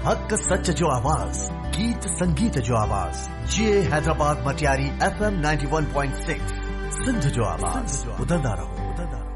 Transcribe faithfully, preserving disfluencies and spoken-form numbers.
हक सच जो आवाज, गीत संगीत जो आवाज, ये Hyderabad Matiari F M ninety one point six Sindh जो आवाज। ॿुधंदा रहो, ॿुधंदा रहो।